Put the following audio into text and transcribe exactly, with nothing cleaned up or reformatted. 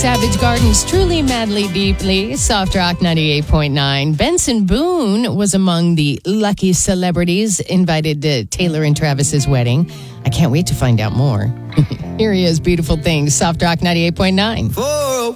Savage Gardens, Truly, Madly, Deeply, Soft Rock ninety-eight point nine. Benson Boone was among the lucky celebrities invited to Taylor and Travis's wedding. I can't wait to find out more. Here he is, Beautiful Things, Soft Rock ninety-eight point nine.